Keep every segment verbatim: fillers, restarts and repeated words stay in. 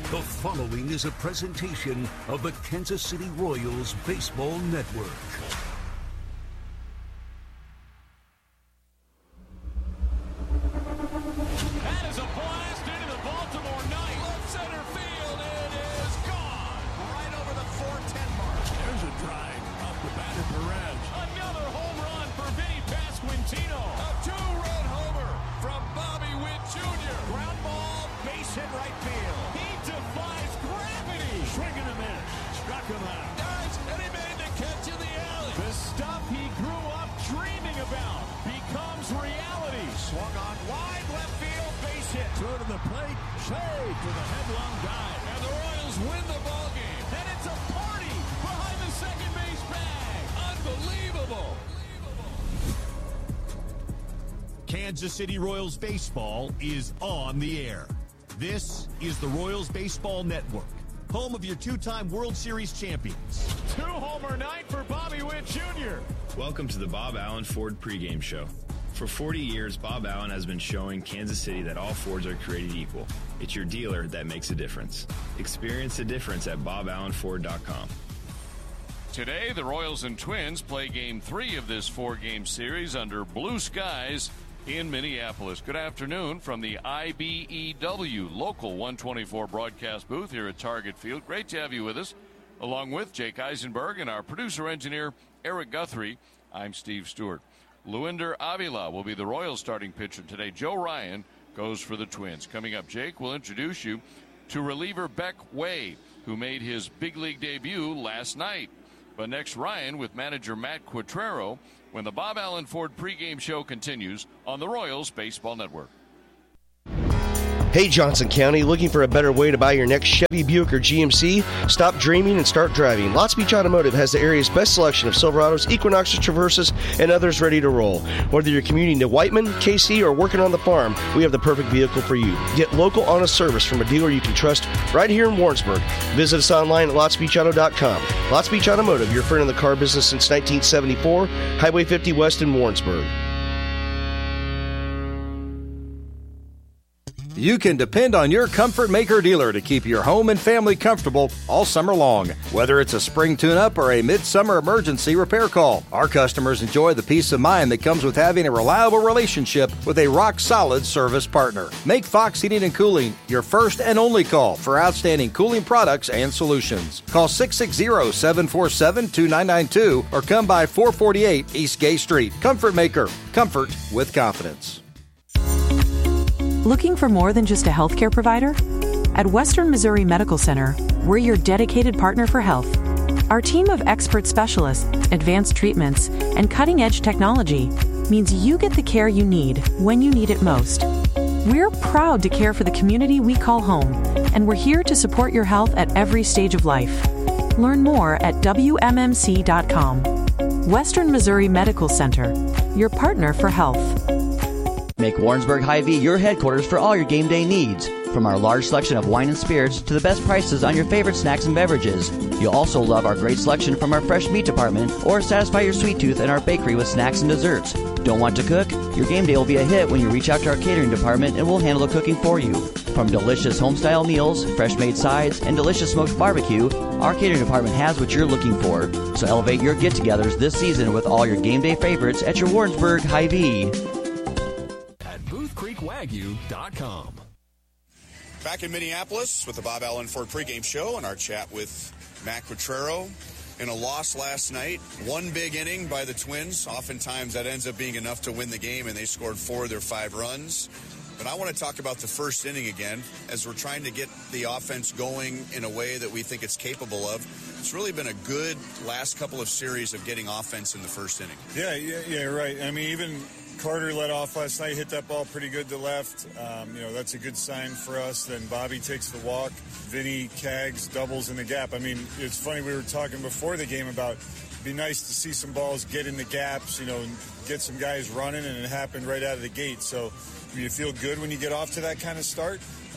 The following is a presentation of the Kansas City Royals Baseball Network. That is a blast into the Baltimore night. Left center field. It is gone. Right over the four ten mark. There's a drive up the bat of Perez. Another home run for Vinny Pasquantino. A two-run homer from Bobby Witt Junior Ground ball, base hit right field. He defies gravity. Swing and a miss. Struck him out. Nice, and he made the catch in the alley. The stuff he grew up dreaming about becomes reality. Swung on wide left field, base hit. Throw to the plate, save to the headlong dive. And the Royals win the ball game. And it's a party behind the second base bag. Unbelievable. Kansas City Royals baseball is on the air. This is the Royals Baseball Network, home of your two-time World Series champions. Two-homer night for Bobby Witt Junior Welcome to the Bob Allen Ford pregame show. For forty years, Bob Allen has been showing Kansas City that all Fords are created equal. It's your dealer that makes a difference. Experience the difference at bob allen ford dot com. Today, the Royals and Twins play game three of this four-game series under blue skies in Minneapolis. Good afternoon from the I B E W Local one twenty-four broadcast booth here at Target Field. Great to have you with us, along with Jake Eisenberg and our producer-engineer, Eric Guthrie. I'm Steve Stewart. Luinder Avila will be the Royals starting pitcher today. Joe Ryan goes for the Twins. Coming up, Jake will introduce you to reliever Beck Way, who made his big league debut last night. But next, Ryan with manager Matt Quatraro when the Bob Allen Ford pregame show continues on the Royals Baseball Network. Hey, Johnson County, looking for a better way to buy your next Chevy, Buick, or G M C? Stop dreaming and start driving. Lots Beach Automotive has the area's best selection of Silverados, Equinoxes, Traverses, and others ready to roll. Whether you're commuting to Whiteman, K C, or working on the farm, we have the perfect vehicle for you. Get local, honest service from a dealer you can trust right here in Warrensburg. Visit us online at lots beach auto dot com. Lots Beach Automotive, your friend in the car business since nineteen seventy-four, Highway fifty West in Warrensburg. You can depend on your Comfort Maker dealer to keep your home and family comfortable all summer long. Whether it's a spring tune-up or a midsummer emergency repair call, our customers enjoy the peace of mind that comes with having a reliable relationship with a rock-solid service partner. Make Fox Heating and Cooling your first and only call for outstanding cooling products and solutions. Call six six zero, seven four seven, two nine nine two or come by four forty-eight East Gay Street. Comfort Maker. Comfort with confidence. Looking for more than just a healthcare provider? At Western Missouri Medical Center, we're your dedicated partner for health. Our team of expert specialists, advanced treatments, and cutting-edge technology means you get the care you need when you need it most. We're proud to care for the community we call home, and we're here to support your health at every stage of life. Learn more at W M M C dot com. Western Missouri Medical Center, your partner for health. Make Warrensburg Hy-Vee your headquarters for all your game day needs. From our large selection of wine and spirits to the best prices on your favorite snacks and beverages. You'll also love our great selection from our fresh meat department or satisfy your sweet tooth in our bakery with snacks and desserts. Don't want to cook? Your game day will be a hit when you reach out to our catering department and we'll handle the cooking for you. From delicious home-style meals, fresh-made sides, and delicious smoked barbecue, our catering department has what you're looking for. So elevate your get-togethers this season with all your game day favorites at your Warrensburg Hy-Vee. booth creek wagyu dot com. Back in Minneapolis with the Bob Allen Ford pregame show and our chat with Matt Quatraro. In a loss last night, one big inning by the Twins. Oftentimes that ends up being enough to win the game, and they scored four of their five runs. But I want to talk about the first inning again as we're trying to get the offense going in a way that we think it's capable of. It's really been a good last couple of series of getting offense in the first inning. Yeah, yeah, yeah, right. I mean, even Carter led off last night, hit that ball pretty good to left. Um, you know, that's a good sign for us. Then Bobby takes the walk. Vinny Cags doubles in the gap. I mean, it's funny, we were talking before the game about it'd be nice to see some balls get in the gaps, you know, and get some guys running, and it happened right out of the gate. So you feel good when you get off to that kind of start.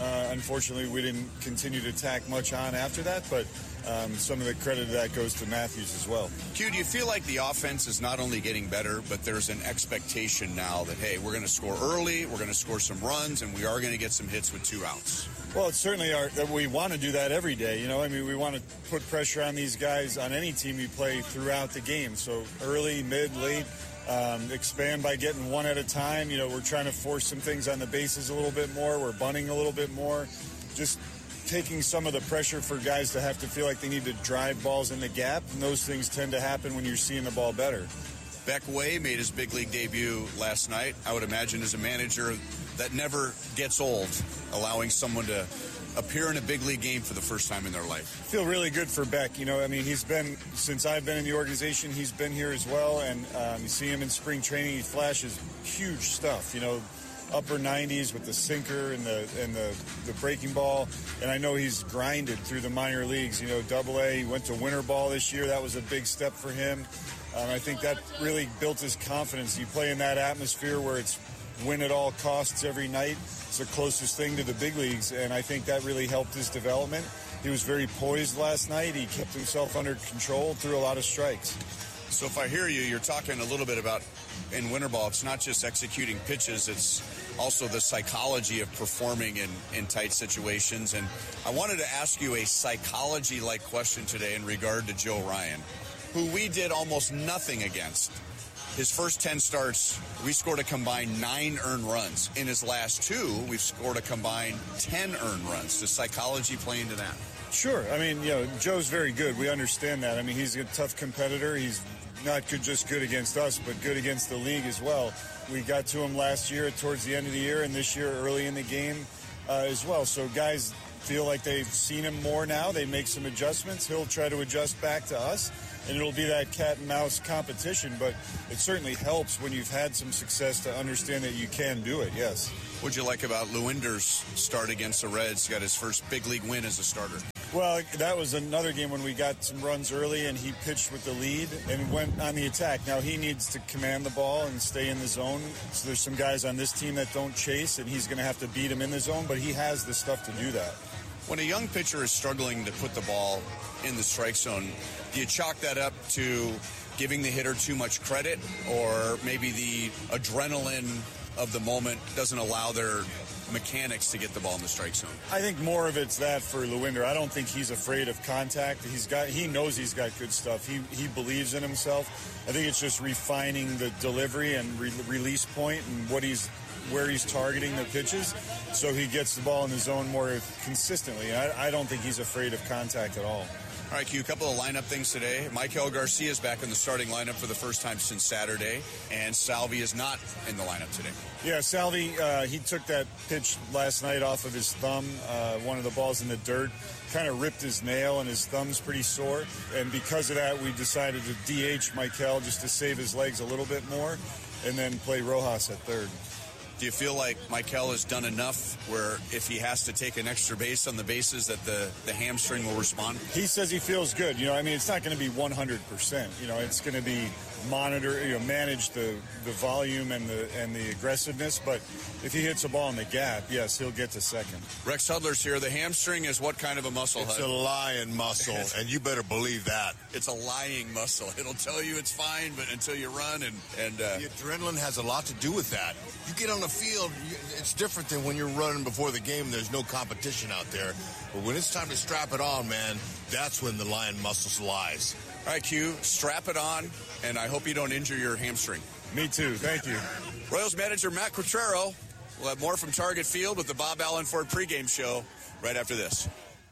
Uh, unfortunately, we didn't continue to tack much on after that, but um, some of the credit of that goes to Matthews as well. Q, do you feel like the offense is not only getting better, but there's an expectation now that, hey, we're going to score early, we're going to score some runs, and we are going to get some hits with two outs? Well, it's certainly our, that we want to do that every day. You know, I mean, we want to put pressure on these guys on any team we play throughout the game. So early, mid, late, um, expand by getting one at a time. You know, we're trying to force some things on the bases a little bit more. We're bunting a little bit more. Just taking some of the pressure for guys to have to feel like they need to drive balls in the gap. And those things tend to happen when you're seeing the ball better. Beck Way made his big league debut last night. I would imagine as a manager that never gets old, allowing someone to appear in a big league game for the first time in their life. I feel really good for Beck. You know, I mean, he's been, since I've been in the organization, he's been here as well. And um, you see him in spring training, he flashes huge stuff, you know, upper nineties with the sinker and the and the, the breaking ball. And I know he's grinded through the minor leagues. You know, double A, he went to winter ball this year. That was a big step for him. Um, I think that really built his confidence. You play in that atmosphere where it's win at all costs every night. It's the closest thing to the big leagues, and I think that really helped his development. He was very poised last night. He kept himself under control, threw a lot of strikes. So if I hear you, you're talking a little bit about in winter ball, it's not just executing pitches, it's also the psychology of performing in, in tight situations. And I wanted to ask you a psychology-like question today in regard to Joe Ryan, who we did almost nothing against. His first ten starts, we scored a combined nine earned runs. In his last two, we've scored a combined ten earned runs. Does psychology play into that? Sure. I mean, you know, Joe's very good. We understand that. I mean, he's a tough competitor. He's not good, just good against us, but good against the league as well. We got to him last year towards the end of the year, and this year early in the game uh, as well. So guys feel like they've seen him more now. They make some adjustments. He'll try to adjust back to us, and it'll be that cat and mouse competition. But it certainly helps when you've had some success to understand that you can do it, yes. What'd you like about Lewinder's start against the Reds? Got his first big league win as a starter. Well, that was another game when we got some runs early and he pitched with the lead and went on the attack. Now he needs to command the ball and stay in the zone. So there's some guys on this team that don't chase, and he's going to have to beat him in the zone, but he has the stuff to do that. When a young pitcher is struggling to put the ball in the strike zone, do you chalk that up to giving the hitter too much credit, or maybe the adrenaline of the moment doesn't allow their mechanics to get the ball in the strike zone? I think more of it's that for Lewinder. I don't think he's afraid of contact. He's got, he knows he's got good stuff. He he believes in himself. I think it's just refining the delivery and re- release point and what he's where he's targeting the pitches, so he gets the ball in the zone more consistently. I, I don't think he's afraid of contact at all. All right, Q, a couple of lineup things today. Maikel Garcia is back in the starting lineup for the first time since Saturday, and Salvi is not in the lineup today. Yeah, Salvi, uh, he took that pitch last night off of his thumb, uh, one of the balls in the dirt, kind of ripped his nail, and his thumb's pretty sore. And because of that, we decided to D H Maikel just to save his legs a little bit more, and then play Rojas at third. Do you feel like Maikel has done enough where if he has to take an extra base on the bases that the, the hamstring will respond? He says he feels good. You know, I mean, it's not going to be one hundred percent. You know, it's going to be monitor, you know, manage the, the volume and the and the aggressiveness. But if he hits a ball in the gap, yes, he'll get to second. Rex Hudler's here. The hamstring is what kind of a muscle? It's Hud? a lying muscle, and you better believe that. It's a lying muscle. It'll tell you it's fine, but until you run and... and uh, the adrenaline has a lot to do with that. You get on the field, it's different than when you're running before the game and there's no competition out there. But when it's time to strap it on, man, that's when the lying muscle lies. All right, Q, strap it on, and I hope you don't injure your hamstring. Me too. Thank you. Royals manager Matt Quatraro will have more from Target Field with the Bob Allen Ford pregame show right after this.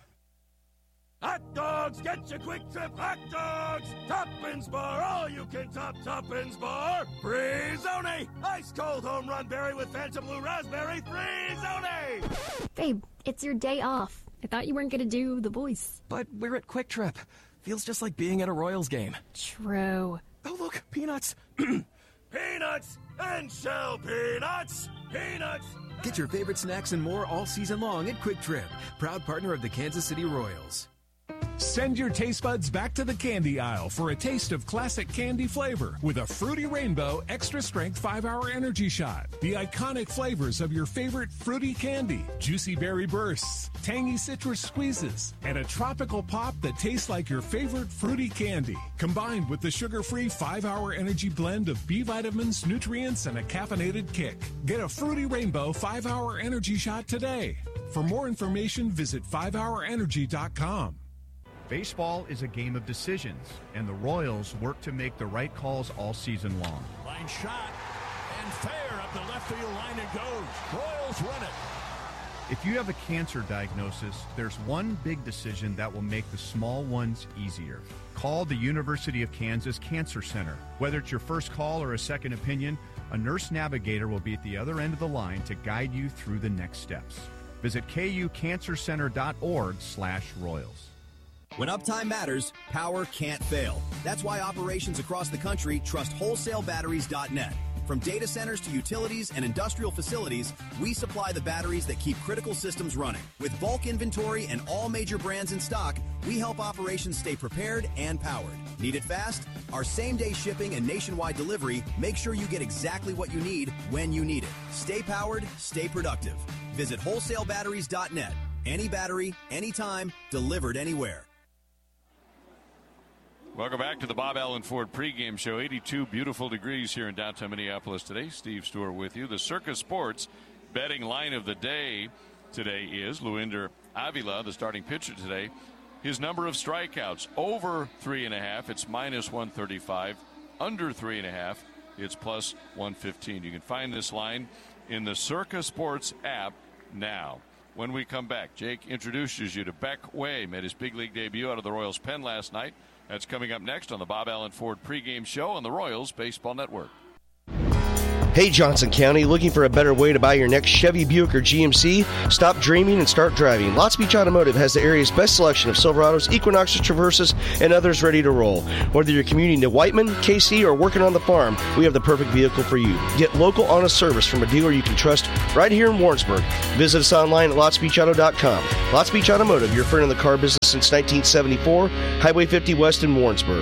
Hot dogs, get your Quick Trip hot dogs! Toppins Bar, all you can top Toppins Bar! Free-zone! Ice cold home run berry with Phantom Blue Raspberry, Free-zone! Babe, it's your day off. I thought you weren't going to do the voice. But we're at Quick Trip. Feels just like being at a Royals game. True. Oh, look, peanuts. Peanuts and shell peanuts! Peanuts! Get your favorite snacks and more all season long at Quick Trip, proud partner of the Kansas City Royals. Send your taste buds back to the candy aisle for a taste of classic candy flavor with a Fruity Rainbow Extra Strength five hour Energy Shot. The iconic flavors of your favorite fruity candy, juicy berry bursts, tangy citrus squeezes, and a tropical pop that tastes like your favorite fruity candy. Combined with the sugar-free five hour energy blend of B vitamins, nutrients, and a caffeinated kick. Get a Fruity Rainbow five hour Energy Shot today. For more information, visit five hour energy dot com. Baseball is a game of decisions, and the Royals work to make the right calls all season long. Line shot, and fair up the left field line it goes. Royals run it. If you have a cancer diagnosis, there's one big decision that will make the small ones easier. Call the University of Kansas Cancer Center. Whether it's your first call or a second opinion, a nurse navigator will be at the other end of the line to guide you through the next steps. Visit K U cancer center dot org slash Royals. When uptime matters, power can't fail. That's why operations across the country trust wholesale batteries dot net. From data centers to utilities and industrial facilities, we supply the batteries that keep critical systems running. With bulk inventory and all major brands in stock, we help operations stay prepared and powered. Need it fast? Our same-day shipping and nationwide delivery make sure you get exactly what you need when you need it. Stay powered, stay productive. Visit wholesale batteries dot net. Any battery, anytime, delivered anywhere. Welcome back to the Bob Allen Ford pregame show. eighty-two beautiful degrees here in downtown Minneapolis today. Steve Stewart with you. The Circa Sports betting line of the day today is Luinder Avila, the starting pitcher today. His number of strikeouts over three and a half. It's minus one thirty-five. Under three and a half. It's plus one fifteen. You can find this line in the Circa Sports app now. When we come back, Jake introduces you to Beck Way. Made his big league debut out of the Royals pen last night. That's coming up next on the Bob Allen Ford pregame show on the Royals Baseball Network. Hey, Johnson County, looking for a better way to buy your next Chevy, Buick, or G M C? Stop dreaming and start driving. Lots Beach Automotive has the area's best selection of Silverados, Equinoxes, Traverses, and others ready to roll. Whether you're commuting to Whiteman, K C, or working on the farm, we have the perfect vehicle for you. Get local, honest service from a dealer you can trust right here in Warrensburg. Visit us online at lots beach auto dot com. Lots Beach Automotive, your friend in the car business since nineteen seventy-four, Highway fifty West in Warrensburg.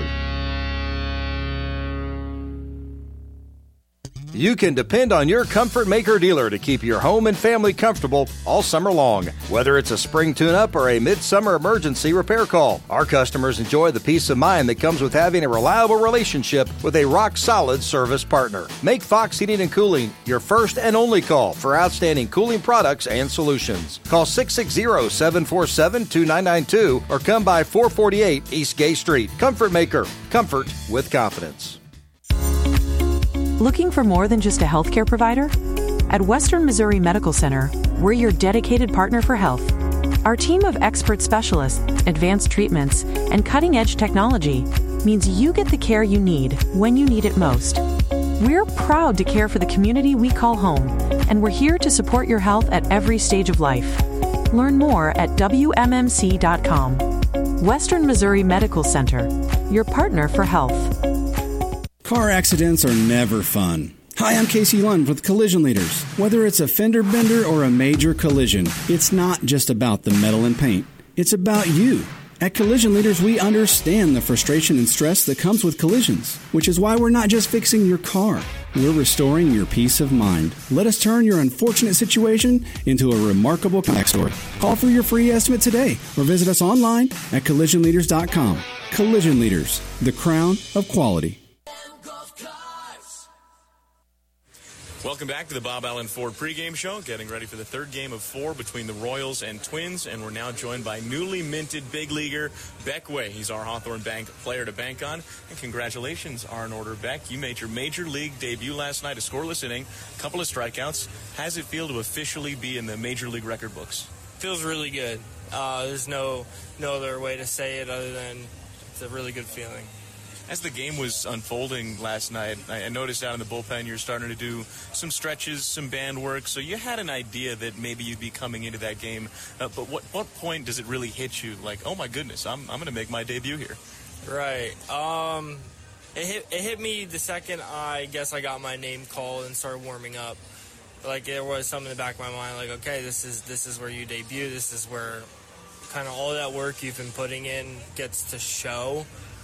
You can depend on your Comfort Maker dealer to keep your home and family comfortable all summer long. Whether it's a spring tune-up or a midsummer emergency repair call, our customers enjoy the peace of mind that comes with having a reliable relationship with a rock-solid service partner. Make Fox Heating and Cooling your first and only call for outstanding cooling products and solutions. Call six six zero, seven four seven, two nine nine two or come by four forty-eight East Gay Street. Comfort Maker. Comfort with confidence. Looking for more than just a healthcare provider? At Western Missouri Medical Center, we're your dedicated partner for health. Our team of expert specialists, advanced treatments, and cutting-edge technology means you get the care you need when you need it most. We're proud to care for the community we call home, and we're here to support your health at every stage of life. Learn more at W M M C dot com. Western Missouri Medical Center, your partner for health. Car accidents are never fun. Hi, I'm Casey Lund with Collision Leaders. Whether it's a fender bender or a major collision, it's not just about the metal and paint. It's about you. At Collision Leaders, we understand the frustration and stress that comes with collisions, which is why we're not just fixing your car. We're restoring your peace of mind. Let us turn your unfortunate situation into a remarkable comeback story. Call for your free estimate today or visit us online at collision leaders dot com. Collision Leaders, the crown of quality. Welcome back to the Bob Allen Ford pregame show. Getting ready for the third game of four between the Royals and Twins, and we're now joined by newly minted big leaguer Beck Way. He's our Hawthorne Bank player to bank on. And congratulations are in order, Beck. You made your major league debut last night, a scoreless inning, a couple of strikeouts. How does it feel to officially be in the major league record books? Feels really good. Uh, there's no no other way to say it other than it's a really good feeling. As the game was unfolding last night, I noticed out in the bullpen you're starting to do some stretches, some band work, so you had an idea that maybe you'd be coming into that game. Uh, but what what point does it really hit you, like, oh my goodness, I'm I'm going to make my debut here? Right. Um, it hit it hit me the second I guess I got my name called and started warming up. Like, there was something in the back of my mind, like, okay, this is this is where you debut. This is where kind of all that work you've been putting in gets to show.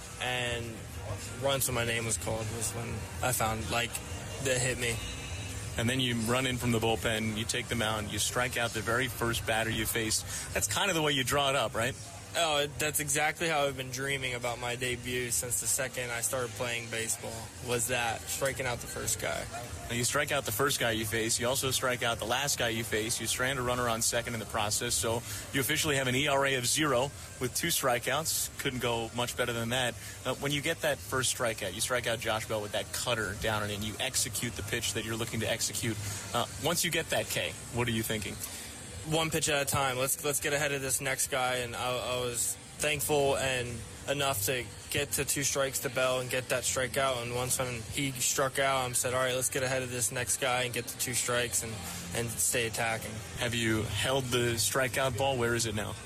And once when my name was called was when I found, like, that hit me. And then you run in from the bullpen, you take the mound, you strike out the very first batter you faced. That's kind of the way you draw it up, right? Oh, that's exactly how I've been dreaming about my debut since the second I started playing baseball, was that, striking out the first guy. Now you strike out the first guy you face. You also strike out the last guy you face. You strand a runner on second in the process, so you officially have an E R A of zero with two strikeouts. Couldn't go much better than that. Uh, when you get that first strikeout, you strike out Josh Bell with that cutter down and in. You execute the pitch that you're looking to execute. Uh, once you get that K, what are you thinking? One pitch at a time. Let's let's get ahead of this next guy, and I, I was thankful and enough to get to two strikes to Bell and get that strikeout. And once when he struck out, I said, all right, let's get ahead of this next guy and get to two strikes and, and stay attacking. Have you held the strikeout ball? Where is it now?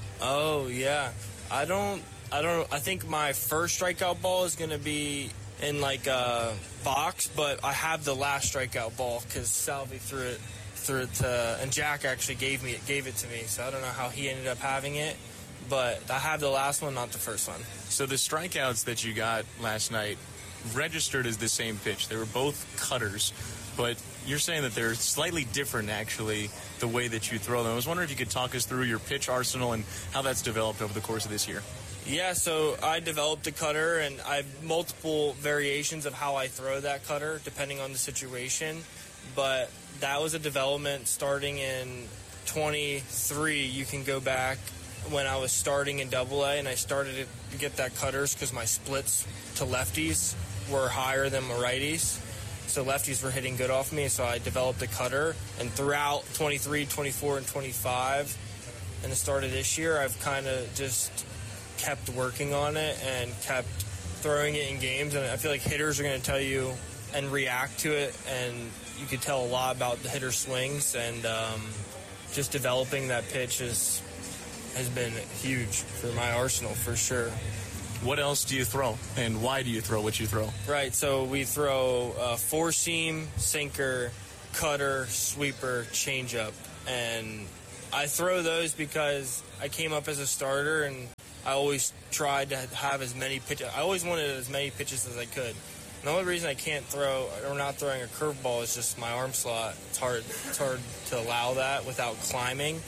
Oh, yeah. I don't, I don't, I think my first strikeout ball is going to be in like a box, but I have the last strikeout ball because Salvi threw it. Through it to, and Jack actually gave me it, gave it to me, so I don't know how he ended up having it, but I have the last one, not the first one. So the strikeouts that you got last night registered as the same pitch. They were both cutters, but you're saying that they're slightly different, actually, the way that you throw them. I was wondering if you could talk us through your pitch arsenal and how that's developed over the course of this year. Yeah, so I developed a cutter, and I have multiple variations of how I throw that cutter, depending on the situation, but that was a development starting in twenty-three. You can go back when I was starting in double A, and I started to get that cutters because my splits to lefties were higher than my righties. So lefties were hitting good off me, so I developed a cutter. And throughout twenty-three, twenty-four, and twenty-five, and the start of this year, I've kind of just kept working on it and kept throwing it in games. And I feel like hitters are going to tell you and react to it, and you could tell a lot about the hitter swings, and um, just developing that pitch is, has been huge for my arsenal for sure. What else do you throw, and why do you throw what you throw? Right, so we throw uh, four-seam, sinker, cutter, sweeper, changeup, and I throw those because I came up as a starter, and I always tried to have as many pitches. I always wanted as many pitches as I could. The only reason I can't throw or not throwing a curveball is just my arm slot. It's hard. It's hard to allow that without climbing.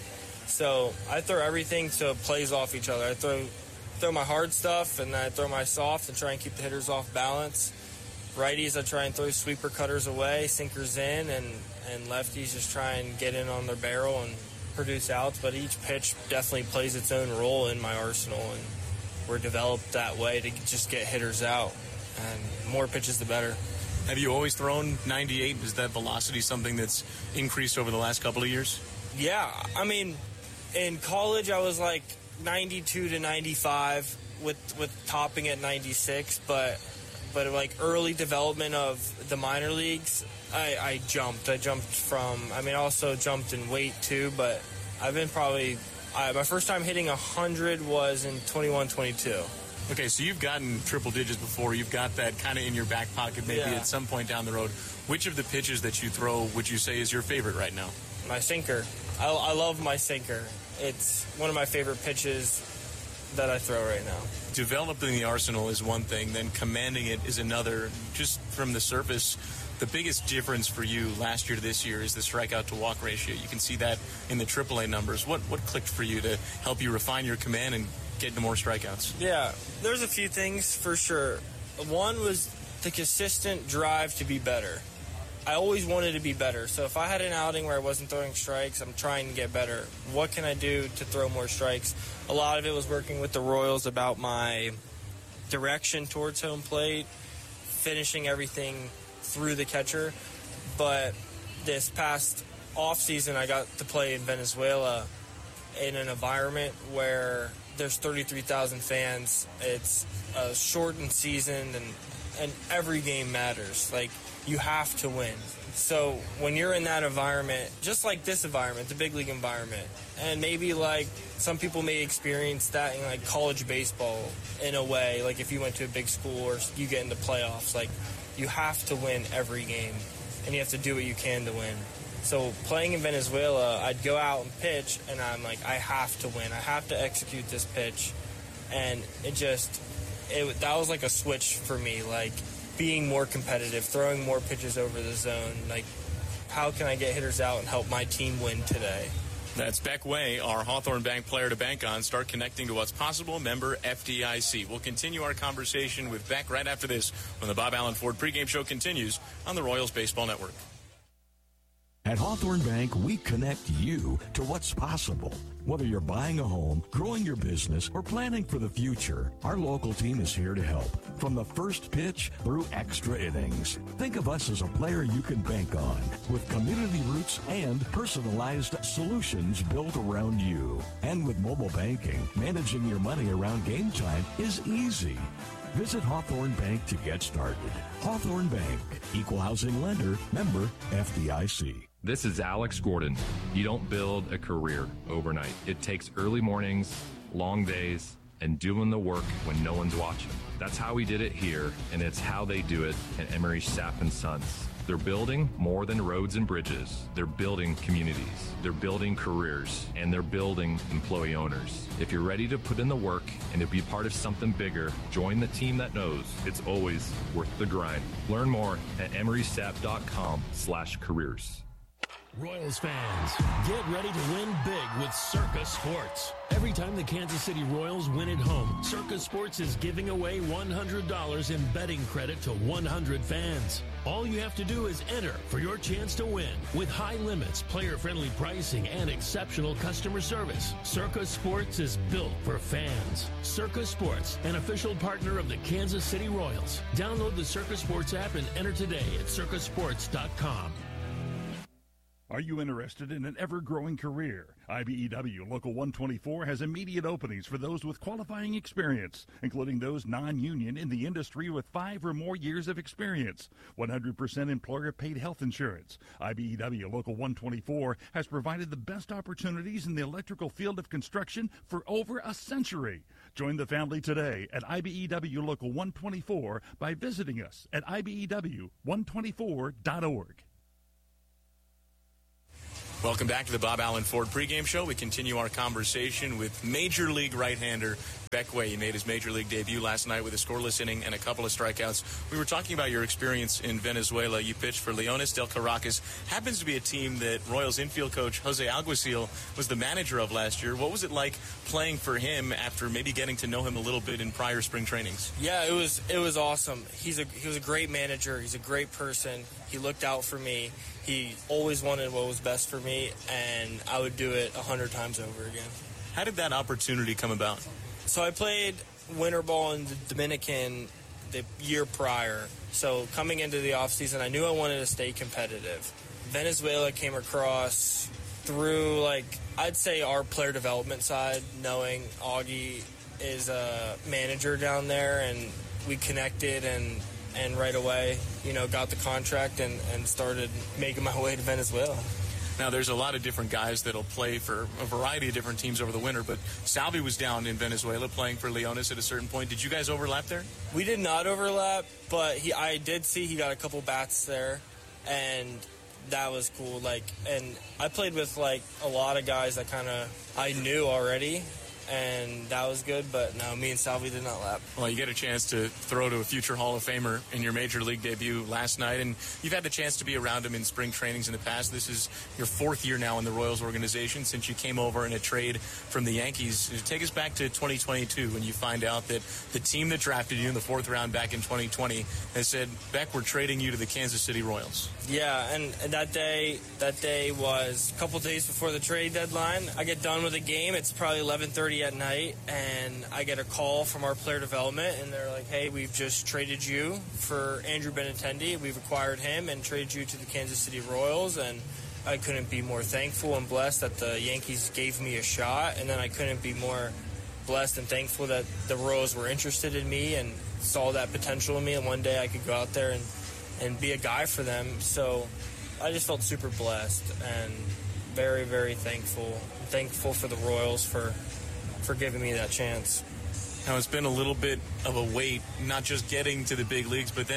So I throw everything so it plays off each other. I throw throw my hard stuff, and then I throw my soft and try and keep the hitters off balance. Righties, I try and throw sweeper cutters away, sinkers in, and, and lefties just try and get in on their barrel and produce outs. But each pitch definitely plays its own role in my arsenal, and we're developed that way to just get hitters out. And more pitches, the better. Have you always thrown ninety-eight? Is that velocity something that's increased over the last couple of years? Yeah, I mean, in college I was like ninety-two to ninety-five with with topping at ninety-six, but but like early development of the minor leagues, I, I jumped. I jumped from, I mean, I also jumped in weight too, but I've been probably, I, my first time hitting one hundred was in twenty-one twenty-two. Okay, so you've gotten triple digits before. You've got that kind of in your back pocket maybe Yeah. at some point down the road. Which of the pitches that you throw would you say is your favorite right now? My sinker. I, I love my sinker. It's one of my favorite pitches that I throw right now. Developing the arsenal is one thing, then commanding it is another. Just from the surface, the biggest difference for you last year to this year is the strikeout to walk ratio. You can see that in the triple A numbers. What what clicked for you to help you refine your command and get to more strikeouts? Yeah, there's a few things for sure. One was the consistent drive to be better. I always wanted to be better. So if I had an outing where I wasn't throwing strikes, I'm trying to get better. What can I do to throw more strikes? A lot of it was working with the Royals about my direction towards home plate, finishing everything through the catcher. But this past offseason, I got to play in Venezuela in an environment where there's thirty-three thousand fans. It's a shortened season, and and every game matters. Like, you have to win. So when you're in that environment, just like this environment, the big league environment, and maybe like some people may experience that in like college baseball in a way, like if you went to a big school or you get into playoffs, like you have to win every game, and you have to do what you can to win. So playing in Venezuela, I'd go out and pitch, and I'm like, I have to win. I have to execute this pitch. And it just, it, that was like a switch for me, like being more competitive, throwing more pitches over the zone. Like, how can I get hitters out and help my team win today? That's Beck Way, our Hawthorne Bank player to bank on. Start connecting to what's possible. Member F D I C. We'll continue our conversation with Beck right after this when the Bob Allen Ford pregame show continues on the Royals Baseball Network. At Hawthorne Bank, we connect you to what's possible. Whether you're buying a home, growing your business, or planning for the future, our local team is here to help. From the first pitch through extra innings. Think of us as a player you can bank on, with community roots and personalized solutions built around you. And with mobile banking, managing your money around game time is easy. Visit Hawthorne Bank to get started. Hawthorne Bank, equal housing lender, member F D I C. This is Alex Gordon. You don't build a career overnight. It takes early mornings, long days, and doing the work when no one's watching. That's how we did it here, and it's how they do it at Emery Sapp and Sons. They're building more than roads and bridges. They're building communities. They're building careers, and they're building employee owners. If you're ready to put in the work and to be part of something bigger, join the team that knows it's always worth the grind. Learn more at emerysapp.com slash careers. Royals fans, get ready to win big with Circa Sports. Every time the Kansas City Royals win at home, Circa Sports is giving away one hundred dollars in betting credit to one hundred fans. All you have to do is enter for your chance to win. With high limits, player-friendly pricing, and exceptional customer service, Circa Sports is built for fans. Circa Sports, an official partner of the Kansas City Royals. Download the Circa Sports app and enter today at circa sports dot com. Are you interested in an ever-growing career? I B E W Local one twenty-four has immediate openings for those with qualifying experience, including those non-union in the industry with five or more years of experience. one hundred percent employer-paid health insurance. I B E W Local one twenty-four has provided the best opportunities in the electrical field of construction for over a century. Join the family today at I B E W Local one twenty-four by visiting us at I B E W one twenty-four dot org. Welcome back to the Bob Allen Ford pregame show. We continue our conversation with Major League right-hander Beck Way. He made his Major League debut last night with a scoreless inning and a couple of strikeouts. We were talking about your experience in Venezuela. You pitched for Leones del Caracas. Happens to be a team that Royals infield coach Jose Alguacil was the manager of last year. What was it like playing for him after maybe getting to know him a little bit in prior spring trainings? Yeah, it was it was awesome. He's a he was a great manager. He's a great person. He looked out for me. He always wanted what was best for me, and I would do it a hundred times over again. How did that opportunity come about? So I played winter ball in the Dominican the year prior. So coming into the offseason, I knew I wanted to stay competitive. Venezuela came across through, like, I'd say our player development side, knowing Augie is a manager down there, and we connected and and right away, you know, got the contract and, and started making my way to Venezuela. Now, there's a lot of different guys that'll play for a variety of different teams over the winter, but Salvi was down in Venezuela playing for Leones at a certain point. Did you guys overlap there? We did not overlap, but he, I did see he got a couple bats there, and that was cool. Like, and I played with, like, a lot of guys that kind of I knew already, and that was good, but no, me and Salvi did not lap. Well, you get a chance to throw to a future Hall of Famer in your Major League debut last night, and you've had the chance to be around him in spring trainings in the past. This is your fourth year now in the Royals organization since you came over in a trade from the Yankees. Take us back to twenty twenty-two when you find out that the team that drafted you in the fourth round back in twenty twenty has said, Beck, we're trading you to the Kansas City Royals. Yeah, and that day, that day was a couple days before the trade deadline. I get done with the game. It's probably eleven thirty at night, and I get a call from our player development, and they're like, hey, we've just traded you for Andrew Benintendi. We've acquired him and traded you to the Kansas City Royals, and I couldn't be more thankful and blessed that the Yankees gave me a shot, and then I couldn't be more blessed and thankful that the Royals were interested in me and saw that potential in me, and one day I could go out there and, and be a guy for them. So I just felt super blessed and very, very thankful. Thankful for the Royals for for giving me that chance. Now, it's been a little bit of a wait, not just getting to the big leagues, but then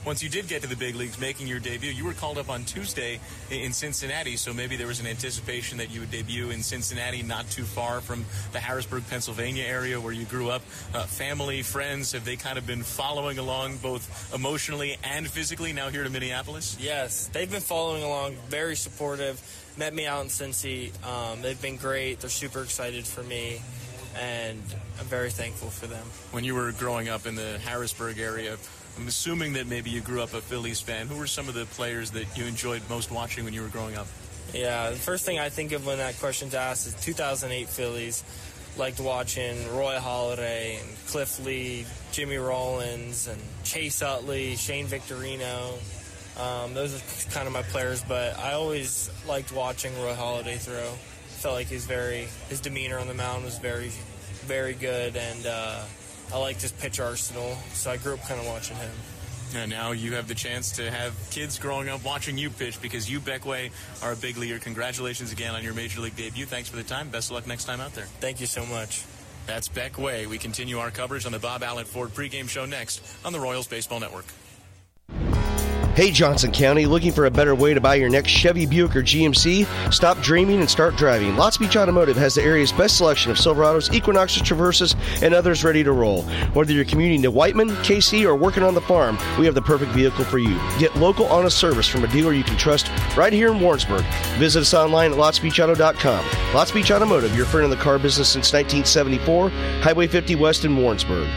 once you did get to the big leagues, making your debut, you were called up on Tuesday in Cincinnati, so maybe there was an anticipation that you would debut in Cincinnati, not too far from the Harrisburg, Pennsylvania area where you grew up. Uh, family, friends, have they kind of been following along both emotionally and physically now here to Minneapolis? Yes, they've been following along, very supportive. Met me out in Cincy. Um, they've been great. They're super excited for me, and I'm very thankful for them. When you were growing up in the Harrisburg area, I'm assuming that maybe you grew up a Phillies fan. Who were some of the players that you enjoyed most watching when you were growing up? Yeah, the first thing I think of when that question's asked is two thousand eight Phillies. Liked watching Roy Halladay and Cliff Lee, Jimmy Rollins, and Chase Utley, Shane Victorino. Um, those are kind of my players, but I always liked watching Roy Halladay throw. Felt like he's very, his demeanor on the mound was very, very good, and uh, I liked his pitch arsenal, so I grew up kind of watching him. And now you have the chance to have kids growing up watching you pitch because you, Beckway, are a big leaguer. Congratulations again on your Major League debut. Thanks for the time. Best of luck next time out there. Thank you so much. That's Beckway. We continue our coverage on the Bob Allen Ford pregame show next on the Royals Baseball Network. Hey, Johnson County, looking for a better way to buy your next Chevy, Buick, or G M C? Stop dreaming and start driving. Lots Beach Automotive has the area's best selection of Silverados, Equinoxes, Traverses, and others ready to roll. Whether you're commuting to Whiteman, K C, or working on the farm, we have the perfect vehicle for you. Get local, honest service from a dealer you can trust right here in Warrensburg. Visit us online at lots beach auto dot com. Lots Beach Automotive, your friend in the car business since nineteen seventy-four, Highway fifty West in Warrensburg.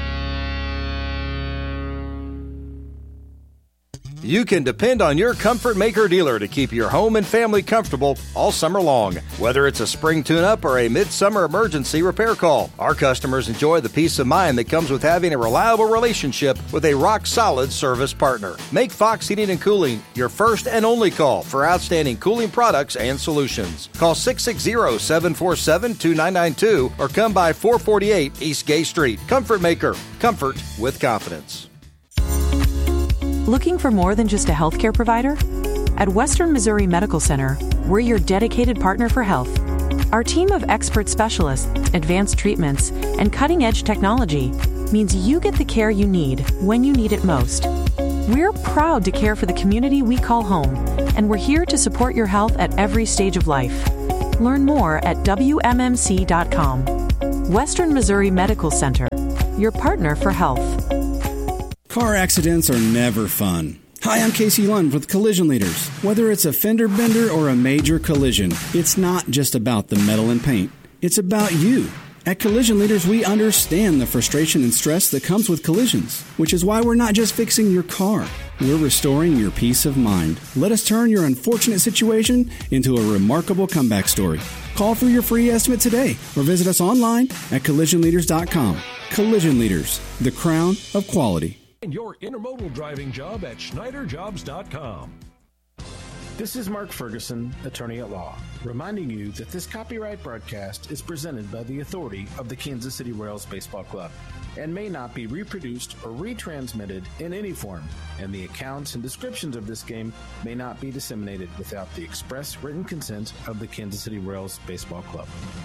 You can depend on your Comfort Maker dealer to keep your home and family comfortable all summer long. Whether it's a spring tune-up or a midsummer emergency repair call, our customers enjoy the peace of mind that comes with having a reliable relationship with a rock-solid service partner. Make Fox Heating and Cooling your first and only call for outstanding cooling products and solutions. Call six six zero, seven four seven, two nine nine two or come by four forty-eight East Gay Street. Comfort Maker. Comfort with confidence. Looking for more than just a healthcare provider? At Western Missouri Medical Center, we're your dedicated partner for health. Our team of expert specialists, advanced treatments, and cutting-edge technology means you get the care you need when you need it most. We're proud to care for the community we call home, and we're here to support your health at every stage of life. Learn more at W M M C dot com. Western Missouri Medical Center, your partner for health. Car accidents are never fun. Hi, I'm Casey Lund with Collision Leaders. Whether it's a fender bender or a major collision, it's not just about the metal and paint. It's about you. At Collision Leaders, we understand the frustration and stress that comes with collisions, which is why we're not just fixing your car. We're restoring your peace of mind. Let us turn your unfortunate situation into a remarkable comeback story. Call for your free estimate today or visit us online at collision leaders dot com. Collision Leaders, the crown of quality. And your intermodal driving job at schneider jobs dot com. This is Mark Ferguson, attorney at law, reminding you that this copyright broadcast is presented by the authority of the Kansas City Royals Baseball Club and may not be reproduced or retransmitted in any form, and the accounts and descriptions of this game may not be disseminated without the express written consent of the Kansas City Royals Baseball Club.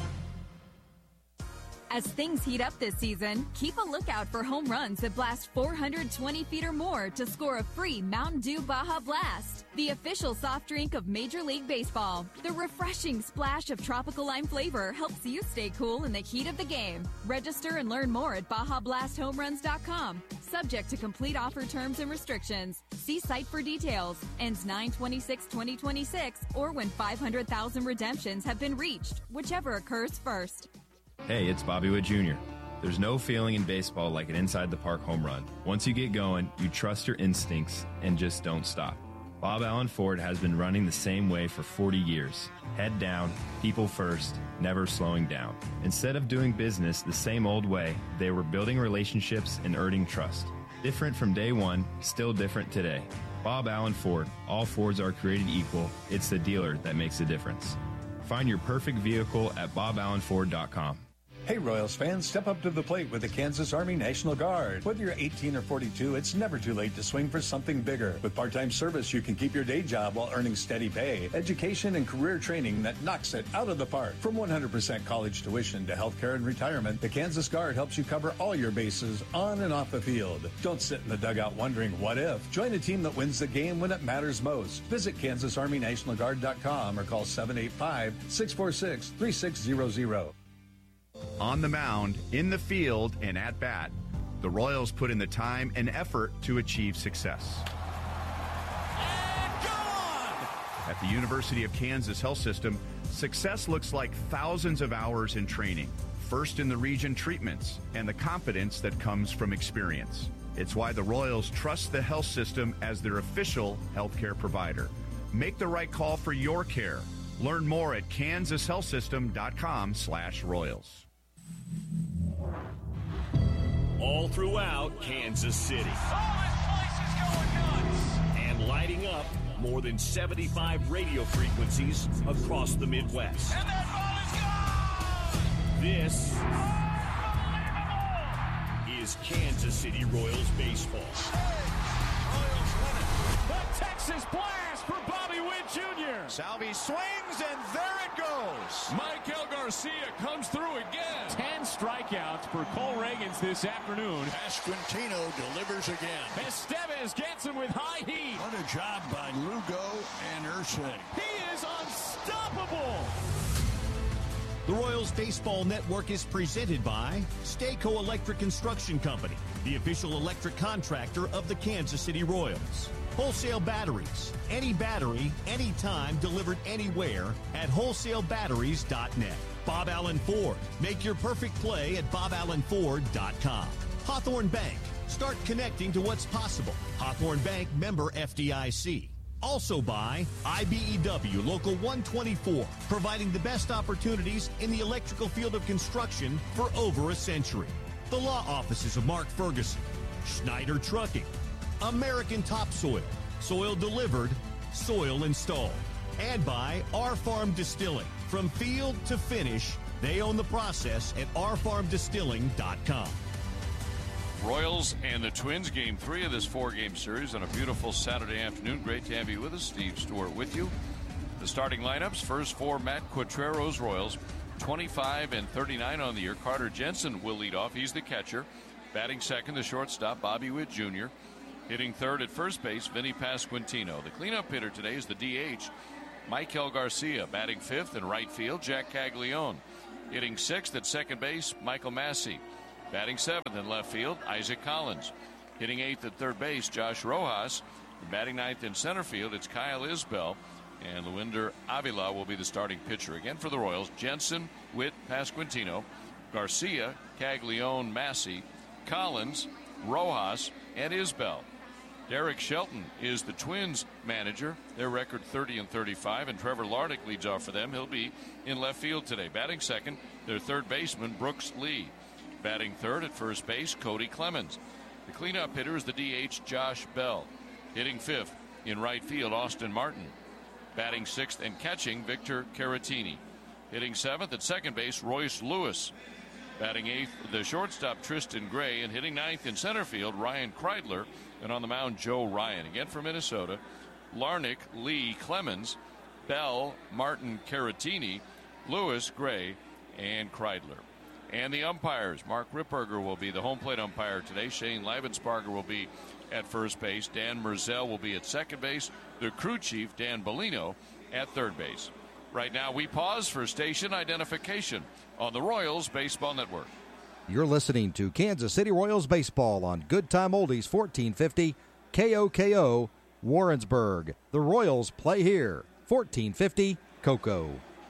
As things heat up this season, keep a lookout for home runs that blast four hundred twenty feet or more to score a free Mountain Dew Baja Blast, the official soft drink of Major League Baseball. The refreshing splash of tropical lime flavor helps you stay cool in the heat of the game. Register and learn more at baja blast home runs dot com. Subject to complete offer terms and restrictions. See site for details. Ends nine twenty-six twenty twenty-six or when five hundred thousand redemptions have been reached, whichever occurs first. Hey, it's Bobby Witt Junior There's no feeling in baseball like an inside-the-park home run. Once you get going, you trust your instincts and just don't stop. Bob Allen Ford has been running the same way for forty years. Head down, people first, never slowing down. Instead of doing business the same old way, they were building relationships and earning trust. Different from day one, still different today. Bob Allen Ford. All Fords are created equal. It's the dealer that makes the difference. Find your perfect vehicle at bob allen ford dot com. Hey Royals fans, step up to the plate with the Kansas Army National Guard. Whether you're eighteen or forty-two, it's never too late to swing for something bigger. With part-time service, you can keep your day job while earning steady pay, education, and career training that knocks it out of the park. From one hundred percent college tuition to healthcare and retirement, the Kansas Guard helps you cover all your bases on and off the field. Don't sit in the dugout wondering what if. Join a team that wins the game when it matters most. Visit kansas army national guard dot com or call seven eight five, six four six, three six zero zero. On the mound, in the field, and at bat, the Royals put in the time and effort to achieve success. At the University of Kansas Health System, success looks like thousands of hours in training, first in the region treatments, and the confidence that comes from experience. It's why the Royals trust the health system as their official healthcare provider. Make the right call for your care. Learn more at kansas health system dot com slash royals. All throughout Kansas City. Oh, this place is going nuts. And lighting up more than seventy-five radio frequencies across the Midwest. And that ball is gone! This is Kansas City Royals baseball. Royals win it. The Texas blast for Bobby Witt Junior Salvi swings, and there it goes. Michael Garcia comes through again. Ten strikeouts for Cole Reagans this afternoon. Pasquantino delivers again. Estevez gets him with high heat. What a job by Lugo and Ursay. He is unstoppable. The Royals Baseball Network is presented by Stayco Electric Construction Company, the official electric contractor of the Kansas City Royals. Wholesale Batteries. Any battery, anytime, delivered anywhere at wholesale batteries dot net. Bob Allen Ford. Make your perfect play at bob allen ford dot com. Hawthorne Bank. Start connecting to what's possible. Hawthorne Bank, member F D I C. Also by I B E W Local one twenty-four, providing the best opportunities in the electrical field of construction for over a century. The law offices of Mark Ferguson, Schneider Trucking, American Topsoil, soil delivered, soil installed. And by R Farm Distilling. From field to finish, they own the process at r farm distilling dot com. Royals and the Twins, game three of this four-game series on a beautiful Saturday afternoon. Great to have you with us. Steve Stewart with you. The starting lineups, first for Matt Quatrero's Royals, twenty-five and thirty-nine on the year. Carter Jensen will lead off. He's the catcher. Batting second, the shortstop, Bobby Witt Junior Hitting third at first base, Vinny Pasquantino. The cleanup hitter today is the D H, Michael Garcia. Batting fifth in right field, Jack Caglione. Hitting sixth at second base, Michael Massey. Batting seventh in left field, Isaac Collins. Hitting eighth at third base, Josh Rojas. Batting ninth in center field, it's Kyle Isbell. And Luinder Avila will be the starting pitcher. Again for the Royals, Jensen, Witt, Pasquantino, Garcia, Caglione, Massey, Collins, Rojas, and Isbell. Derek Shelton is the Twins manager. Their record thirty and thirty-five, and Trevor Lardick leads off for them. He'll be in left field today. Batting second, their third baseman, Brooks Lee. Batting third at first base, Cody Clemens. The cleanup hitter is the D H, Josh Bell. Hitting fifth in right field, Austin Martin. Batting sixth and catching, Victor Caratini. Hitting seventh at second base, Royce Lewis. Batting eighth, the shortstop, Tristan Gray. And hitting ninth in center field, Ryan Kreidler. And on the mound, Joe Ryan. Again for Minnesota, Larnick, Lee, Clemens, Bell, Martin, Caratini, Lewis, Gray, and Kreidler. And the umpires, Mark Ripperger will be the home plate umpire today. Shane Leibensparger will be at first base. Dan Merzel will be at second base. The crew chief, Dan Bellino, at third base. Right now, we pause for station identification on the Royals Baseball Network. You're listening to Kansas City Royals baseball on Good Time Oldies fourteen fifty K O K O Warrensburg. The Royals play here. fourteen fifty Cocoa.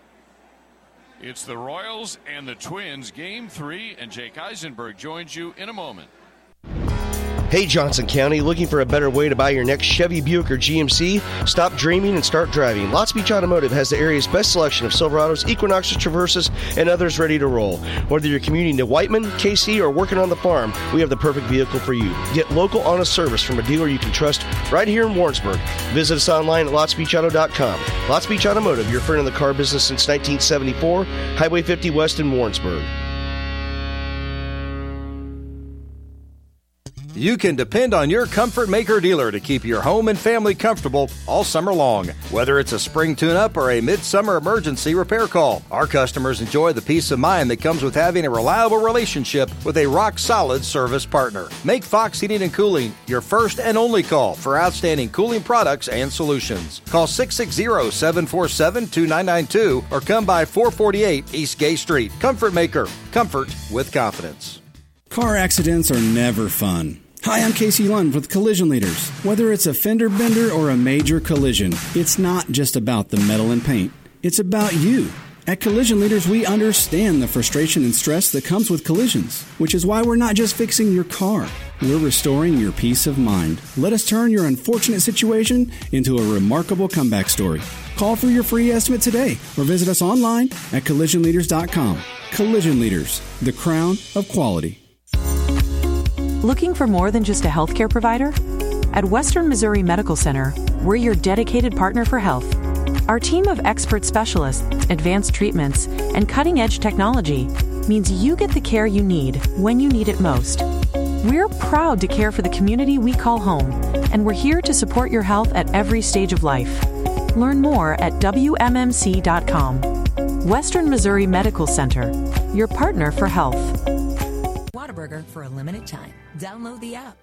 It's the Royals and the Twins, game three, and Jake Eisenberg joins you in a moment. Hey, Johnson County, looking for a better way to buy your next Chevy, Buick, or G M C? Stop dreaming and start driving. Lots Beach Automotive has the area's best selection of Silverados, Equinoxes, Traverses, and others ready to roll. Whether you're commuting to Whiteman, K C, or working on the farm, we have the perfect vehicle for you. Get local, honest service from a dealer you can trust right here in Warrensburg. Visit us online at lots beach auto dot com. Lots Beach Automotive, your friend in the car business since nineteen seventy-four, Highway fifty West in Warrensburg. You can depend on your Comfort Maker dealer to keep your home and family comfortable all summer long. Whether it's a spring tune-up or a midsummer emergency repair call, our customers enjoy the peace of mind that comes with having a reliable relationship with a rock-solid service partner. Make Fox Heating and Cooling your first and only call for outstanding cooling products and solutions. Call six six zero, seven four seven, two nine nine two or come by four forty-eight East Gay Street. Comfort Maker. Comfort with confidence. Car accidents are never fun. Hi, I'm Casey Lund with Collision Leaders. Whether it's a fender bender or a major collision, it's not just about the metal and paint. It's about you. At Collision Leaders, we understand the frustration and stress that comes with collisions, which is why we're not just fixing your car. We're restoring your peace of mind. Let us turn your unfortunate situation into a remarkable comeback story. Call for your free estimate today or visit us online at collision leaders dot com. Collision Leaders, the crown of quality. Looking for more than just a healthcare provider? At Western Missouri Medical Center, we're your dedicated partner for health. Our team of expert specialists, advanced treatments, and cutting-edge technology means you get the care you need when you need it most. We're proud to care for the community we call home, and we're here to support your health at every stage of life. Learn more at W M M C dot com. Western Missouri Medical Center, your partner for health. Whataburger for a limited time. Download the app.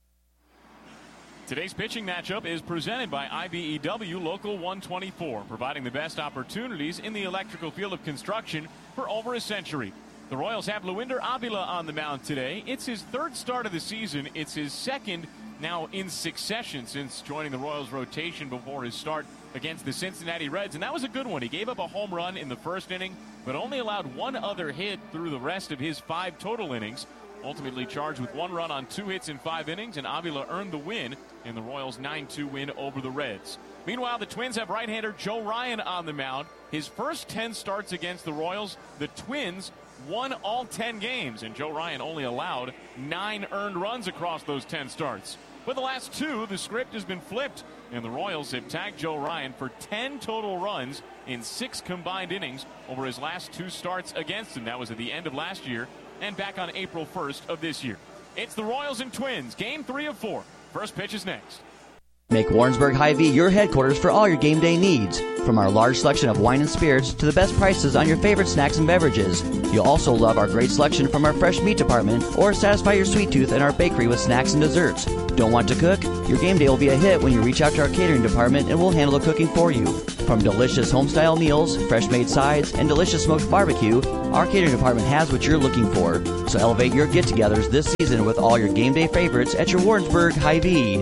Today's pitching matchup is presented by I B E W Local one twenty-four, providing the best opportunities in the electrical field of construction for over a century. The Royals have Luinder Avila on the mound today. It's his third start of the season. It's his second now in succession since joining the Royals rotation before his start against the Cincinnati Reds, and that was a good one. He gave up a home run in the first inning, but only allowed one other hit through the rest of his five total innings. Ultimately charged with one run on two hits in five innings, and Avila earned the win in the Royals' nine two win over the Reds. Meanwhile, the Twins have right-hander Joe Ryan on the mound. His first ten starts against the Royals, the Twins won all ten games, and Joe Ryan only allowed nine earned runs across those ten starts. With the last two, the script has been flipped, and the Royals have tagged Joe Ryan for ten total runs in six combined innings over his last two starts against him. That was at the end of last year and back on April first of this year. It's the Royals and Twins, game three of four. First pitch is next. Make Warrensburg Hy-Vee your headquarters for all your game day needs. From our large selection of wine and spirits to the best prices on your favorite snacks and beverages. You'll also love our great selection from our fresh meat department, or satisfy your sweet tooth in our bakery with snacks and desserts. Don't want to cook? Your game day will be a hit when you reach out to our catering department and we'll handle the cooking for you. From delicious home-style meals, fresh-made sides, and delicious smoked barbecue, our catering department has what you're looking for. So elevate your get-togethers this season with all your game day favorites at your Warrensburg Hy-Vee.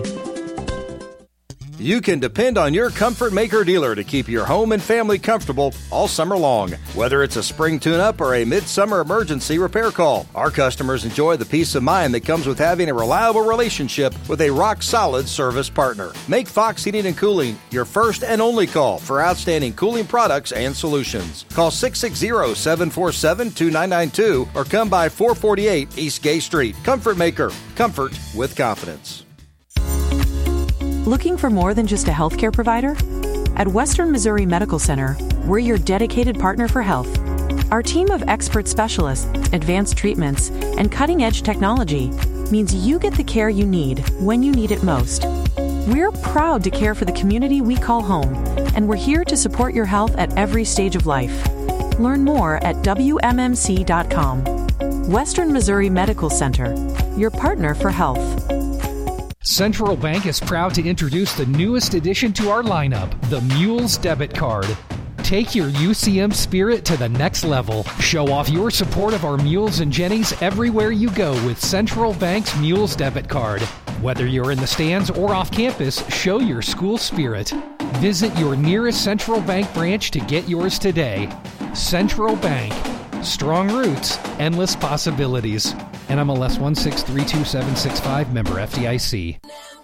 You can depend on your Comfort Maker dealer to keep your home and family comfortable all summer long. Whether it's a spring tune-up or a midsummer emergency repair call, our customers enjoy the peace of mind that comes with having a reliable relationship with a rock-solid service partner. Make Fox Heating and Cooling your first and only call for outstanding cooling products and solutions. Call six six zero, seven four seven, two nine nine two or come by four forty-eight East Gay Street. Comfort Maker. Comfort with confidence. Looking for more than just a healthcare provider? At Western Missouri Medical Center, we're your dedicated partner for health. Our team of expert specialists, advanced treatments, and cutting-edge technology means you get the care you need when you need it most. We're proud to care for the community we call home, and we're here to support your health at every stage of life. Learn more at W M M C dot com. Western Missouri Medical Center, your partner for health. Central Bank is proud to introduce the newest addition to our lineup, the Mules Debit Card. Take your U C M spirit to the next level. Show off your support of our Mules and Jennies everywhere you go with Central Bank's Mules Debit Card. Whether you're in the stands or off campus, show your school spirit. Visit your nearest Central Bank branch to get yours today. Central Bank. Strong roots, endless possibilities. N M L S one six three two seven six five, member F D I C.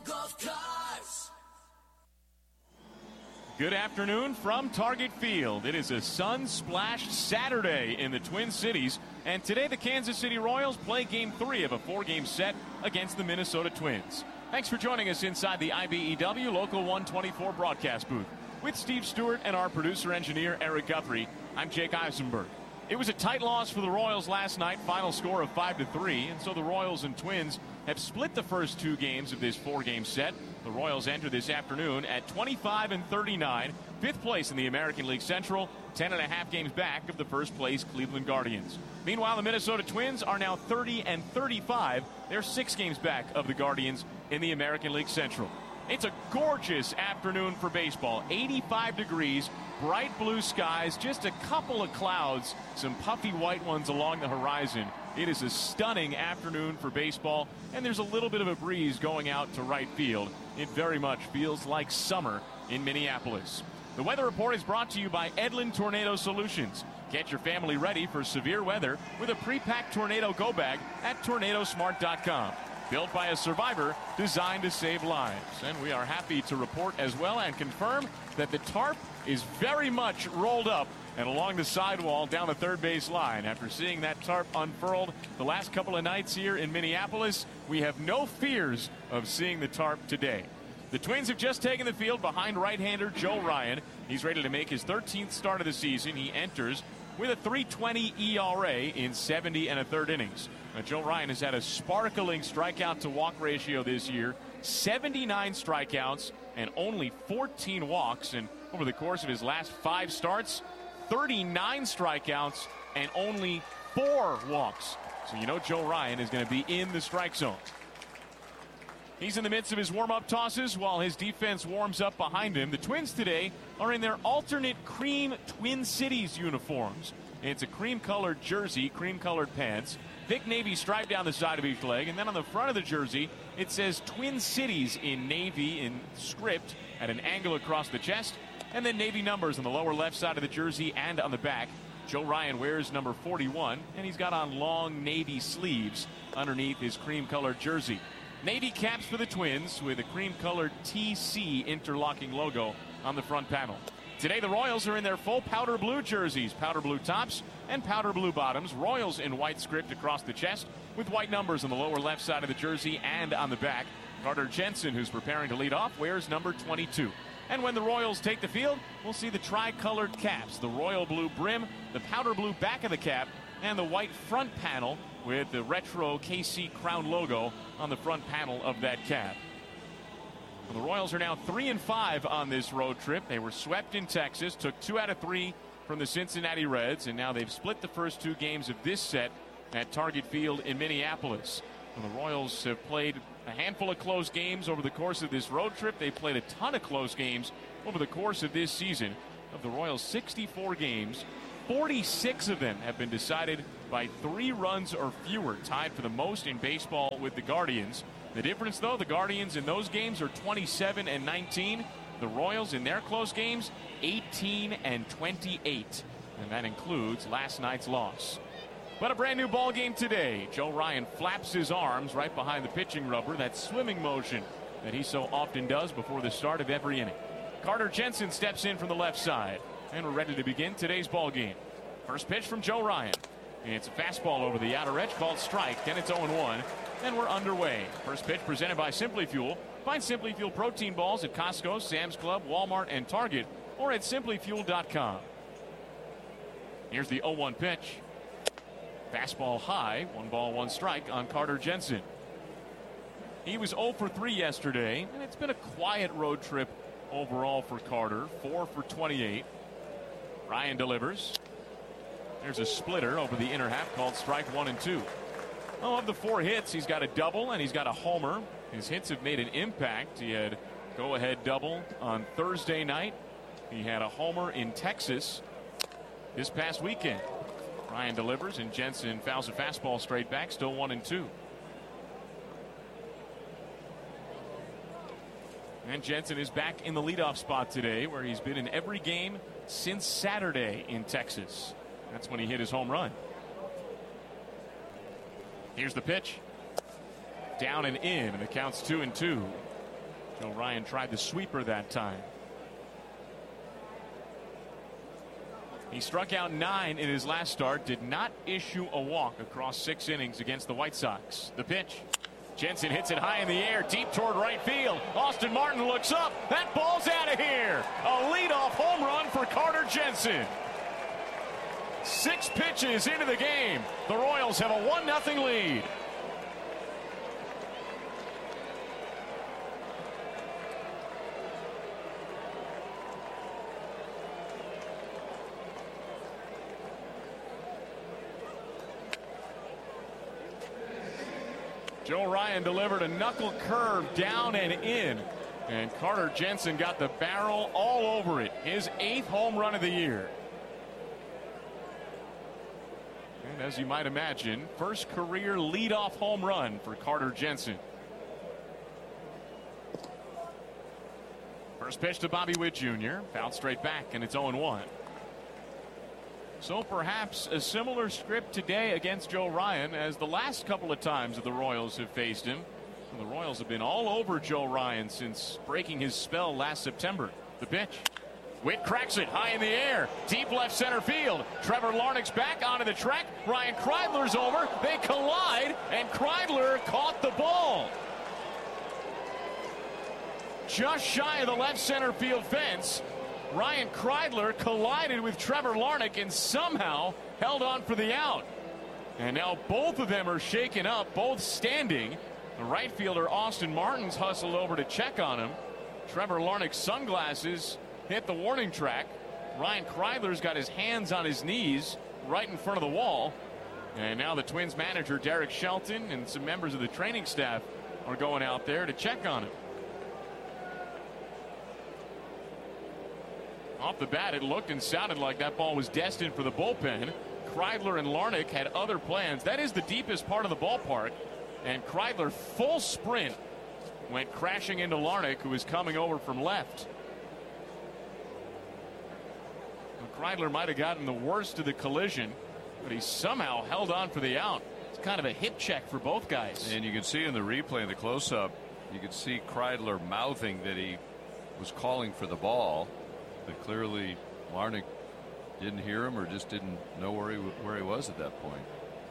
Good afternoon from Target Field. It is a sun-splashed Saturday in the Twin Cities, and today the Kansas City Royals play game three of a four-game set against the Minnesota Twins. Thanks for joining us inside the I B E W Local one twenty-four broadcast booth. With Steve Stewart and our producer-engineer Eric Guthrie, I'm Jake Eisenberg. It was a tight loss for the Royals last night, final score of five to three, and so the Royals and Twins have split the first two games of this four-game set. The Royals enter this afternoon at twenty-five and thirty-nine, fifth place in the American League Central, ten and a half games back of the first place Cleveland Guardians. Meanwhile, the Minnesota Twins are now thirty and thirty-five. They're six games back of the Guardians in the American League Central. It's a gorgeous afternoon for baseball. eighty-five degrees, bright blue skies, just a couple of clouds, some puffy white ones along the horizon. It is a stunning afternoon for baseball, and there's a little bit of a breeze going out to right field. It very much feels like summer in Minneapolis. The weather report is brought to you by Edlin Tornado Solutions. Get your family ready for severe weather with a pre-packed tornado go bag at tornado smart dot com. Built by a survivor designed to save lives. And we are happy to report as well and confirm that the tarp is very much rolled up and along the sidewall down the third base line. After seeing that tarp unfurled the last couple of nights here in Minneapolis, we have no fears of seeing the tarp today. The Twins have just taken the field behind right-hander Joe Ryan. He's ready to make his thirteenth start of the season. He enters with a three twenty E R A in seventy and a third innings. Now, Joe Ryan has had a sparkling strikeout to walk ratio this year, seventy-nine strikeouts and only fourteen walks. And over the course of his last five starts, thirty-nine strikeouts and only four walks. So you know Joe Ryan is going to be in the strike zone. He's in the midst of his warm-up tosses while his defense warms up behind him. The Twins today are in their alternate cream Twin Cities uniforms. It's a cream-colored jersey, cream-colored pants, thick navy stripe down the side of each leg, and then on the front of the jersey, it says Twin Cities in navy in script at an angle across the chest, and then navy numbers on the lower left side of the jersey and on the back. Joe Ryan wears number forty-one, and he's got on long navy sleeves underneath his cream-colored jersey. Navy caps for the Twins with a cream-colored T C interlocking logo on the front panel. Today, the Royals are in their full powder blue jerseys, powder blue tops and powder blue bottoms. Royals in white script across the chest with white numbers on the lower left side of the jersey and on the back. Carter Jensen, who's preparing to lead off, wears number twenty-two. And when the Royals take the field, we'll see the tri-colored caps, the royal blue brim, the powder blue back of the cap, and the white front panel with the retro K C Crown logo on the front panel of that cap. Well, the Royals are now three and five on this road trip. They were swept in Texas, took two out of three from the Cincinnati Reds, and now they've split the first two games of this set at Target Field in Minneapolis. Well, the Royals have played a handful of close games over the course of this road trip. They've played a ton of close games over the course of this season. Of the Royals' sixty-four games, forty-six of them have been decided by three runs or fewer, tied for the most in baseball with the Guardians. The difference, though, the Guardians in those games are twenty-seven and nineteen. The Royals in their close games, eighteen and twenty-eight. And that includes last night's loss. But a brand new ball game today. Joe Ryan flaps his arms right behind the pitching rubber, that swimming motion that he so often does before the start of every inning. Carter Jensen steps in from the left side. And we're ready to begin today's ball game. First pitch from Joe Ryan. It's a fastball over the outer edge called strike. Then it's oh and one. And we're underway. First pitch presented by Simply Fuel. Find Simply Fuel protein balls at Costco, Sam's Club, Walmart, and Target, or at simply fuel dot com. Here's the oh one pitch. Fastball high. One ball, one strike on Carter Jensen. He was oh for three yesterday, and it's been a quiet road trip overall for Carter. four for twenty-eight. Ryan delivers. There's a splitter over the inner half called strike one and two. Oh, of the four hits, he's got a double and he's got a homer. His hits have made an impact. He had go-ahead double on Thursday night. He had a homer in Texas this past weekend. Ryan delivers and Jensen fouls a fastball straight back, still one and two. And Jensen is back in the leadoff spot today, where he's been in every game since Saturday in Texas. That's when he hit his home run. Here's the pitch. Down and in, and the count's two and two. Joe Ryan tried the sweeper that time. He struck out nine in his last start, did not issue a walk across six innings against the White Sox. The pitch. Jensen hits it high in the air, deep toward right field. Austin Martin looks up. That ball's out of here. A leadoff home run for Carter Jensen. Six pitches into the game. The Royals have a one nothing lead. Joe Ryan delivered a knuckle curve down and in, and Carter Jensen got the barrel all over it. His eighth home run of the year. And as you might imagine, first career leadoff home run for Carter Jensen. First pitch to Bobby Witt Junior Fouled straight back, and it's oh and one. So perhaps a similar script today against Joe Ryan as the last couple of times that the Royals have faced him. And the Royals have been all over Joe Ryan since breaking his spell last September. The pitch. Witt cracks it high in the air. Deep left center field. Trevor Larnach's back onto the track. Ryan Kreidler's over. They collide, and Kreidler caught the ball. Just shy of the left center field fence. Ryan Kreidler collided with Trevor Larnach and somehow held on for the out. And now both of them are shaken up, both standing. The right fielder Austin Martin's hustled over to check on him. Trevor Larnach's sunglasses hit the warning track. Ryan Kreidler's got his hands on his knees right in front of the wall. And now the Twins manager Derek Shelton and some members of the training staff are going out there to check on him. Off the bat, it looked and sounded like that ball was destined for the bullpen. Kreidler and Larnach had other plans. That is the deepest part of the ballpark. And Kreidler, full sprint, went crashing into Larnach, who was coming over from left. Well, Kreidler might have gotten the worst of the collision, but he somehow held on for the out. It's kind of a hip check for both guys. And you can see in the replay, in the close-up, you can see Kreidler mouthing that he was calling for the ball. But clearly Larnach didn't hear him or just didn't know where he where he was at that point.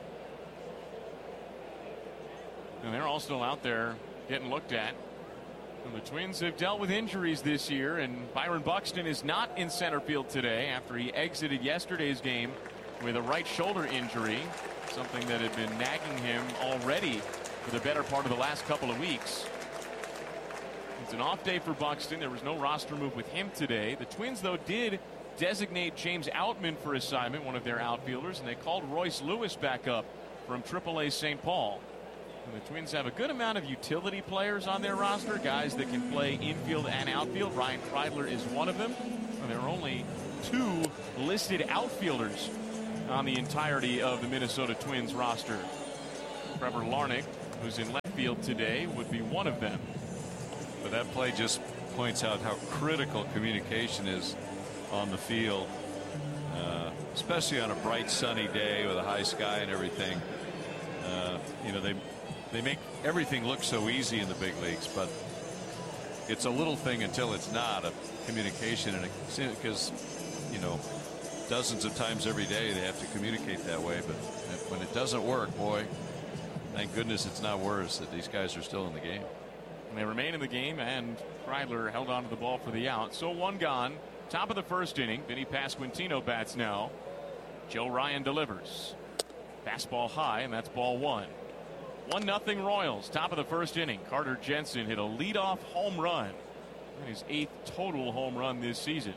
And they're all still out there getting looked at. And the Twins have dealt with injuries this year, and Byron Buxton is not in center field today after he exited yesterday's game with a right shoulder injury, something that had been nagging him already for the better part of the last couple of weeks. It's an off day for Buxton. There was no roster move with him today. The Twins, though, did designate James Outman for assignment, one of their outfielders, and they called Royce Lewis back up from triple A Saint Paul. And the Twins have a good amount of utility players on their roster, guys that can play infield and outfield. Ryan Kreidler is one of them. And there are only two listed outfielders on the entirety of the Minnesota Twins roster. Trevor Larnach, who's in left field today, would be one of them. But that play just points out how critical communication is on the field, uh, especially on a bright sunny day with a high sky and everything. Uh, you know, they they make everything look so easy in the big leagues, but it's a little thing until it's not. A communication, and because you know, dozens of times every day they have to communicate that way. But when it doesn't work, boy, thank goodness it's not worse that these guys are still in the game. And they remain in the game, and Kreidler held on to the ball for the out. So one gone. Top of the first inning. Vinny Pasquantino bats now. Joe Ryan delivers. Fastball high, and that's ball one. One nothing Royals. Top of the first inning. Carter Jensen hit a leadoff home run. And his eighth total home run this season.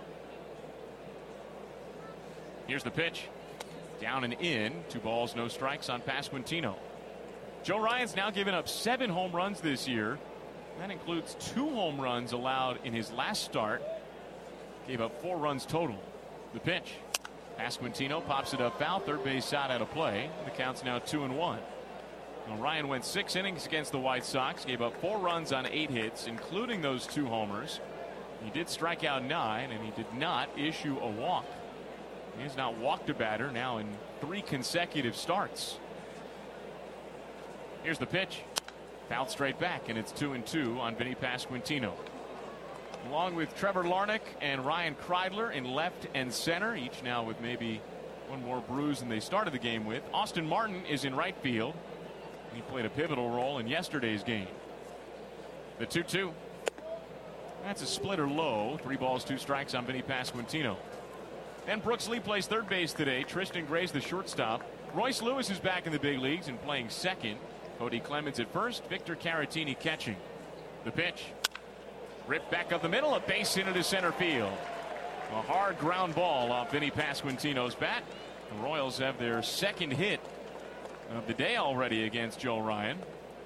Here's the pitch. Down and in. Two balls, no strikes on Pasquantino. Joe Ryan's now given up seven home runs this year. That includes two home runs allowed in his last start. Gave up four runs total. The pitch. Pasquantino pops it up foul. Third base side out of play. The count's now two and one. Now Ryan went six innings against the White Sox. Gave up four runs on eight hits, including those two homers. He did strike out nine, and he did not issue a walk. He has not walked a batter now in three consecutive starts. Here's the pitch. Fouled straight back, and it's two and two on Vinny Pasquantino. Along with Trevor Larnach and Ryan Kreidler in left and center, each now with maybe one more bruise than they started the game with. Austin Martin is in right field. He played a pivotal role in yesterday's game. The two two. That's a splitter low. Three balls, two strikes on Vinny Pasquantino. And Brooks Lee plays third base today. Tristan Gray's the shortstop. Royce Lewis is back in the big leagues and playing second. Cody Clemens at first. Victor Caratini catching. The pitch. Ripped back up the middle. A base hit into center field. A hard ground ball off Vinny Pasquantino's bat. The Royals have their second hit of the day already against Joe Ryan.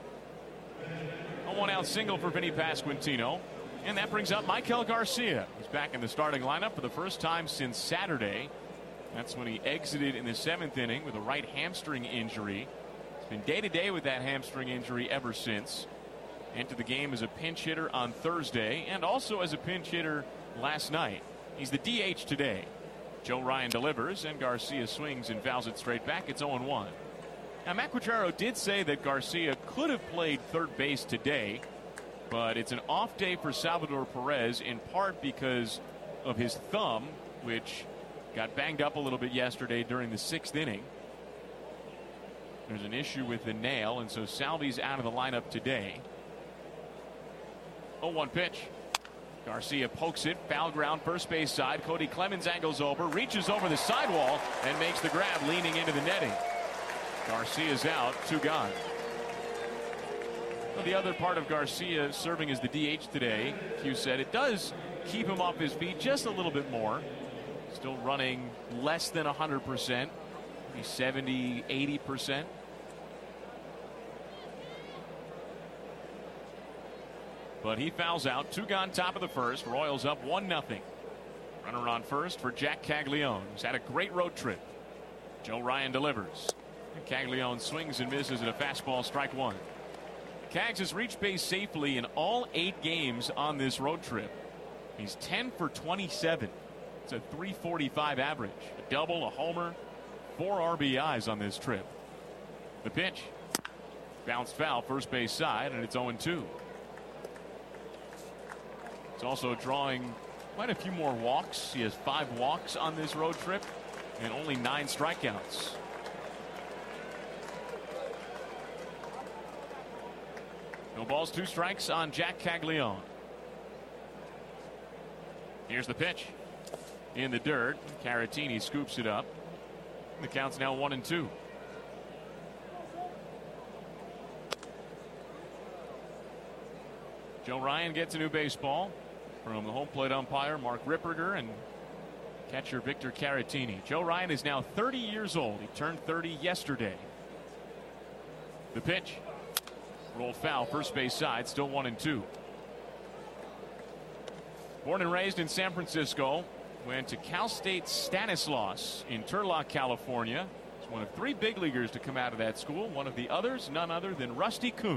A one out single for Vinny Pasquantino. And that brings up Maikel Garcia. He's back in the starting lineup for the first time since Saturday. That's when he exited in the seventh inning with a right hamstring injury. He's been day-to-day with that hamstring injury ever since. Entered the game as a pinch hitter on Thursday and also as a pinch hitter last night. He's the D H today. Joe Ryan delivers and Garcia swings and fouls it straight back. It's oh one. Now, Matt Quatraro did say that Garcia could have played third base today, but it's an off day for Salvador Perez in part because of his thumb, which got banged up a little bit yesterday during the sixth inning. There's an issue with the nail, and so Salvy's out of the lineup today. oh one pitch. Garcia pokes it, foul ground, first base side. Cody Clemens angles over, reaches over the sidewall, and makes the grab, leaning into the netting. Garcia's out, two gone. Well, the other part of Garcia serving as the D H today, Hugh said, it does keep him off his feet just a little bit more. Still running less than one hundred percent, maybe seventy, eighty percent. But he fouls out. Two gone, top of the first. Royals up one nothing. Runner on first for Jack Caglione, who's had a great road trip. Joe Ryan delivers. And Caglione swings and misses at a fastball, strike one. Cags has reached base safely in all eight games on this road trip. He's ten for twenty-seven. It's a three forty-five average. A double, a homer, four R B Is on this trip. The pitch. Bounced foul, first base side, and it's oh two. He's also drawing quite a few more walks. He has five walks on this road trip and only nine strikeouts. No balls, two strikes on Jack Caglione. Here's the pitch. In the dirt. Caratini scoops it up. The count's now one and two. Joe Ryan gets a new baseball from the home plate umpire Mark Ripperger and catcher Victor Caratini. Joe Ryan is now thirty years old. He turned thirty yesterday. The pitch. Rolled foul, first base side, still one and two. Born and raised in San Francisco, went to Cal State Stanislaus in Turlock, California. He's one of three big leaguers to come out of that school. One of the others, none other than Rusty Kuhn.